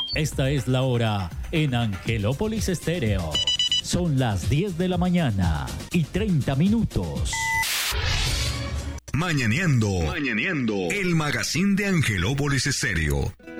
Esta es la hora en Angelópolis Estéreo. Son las 10 de la mañana y 30 minutos. Mañaneando. El magazine de Angelópolis Estéreo.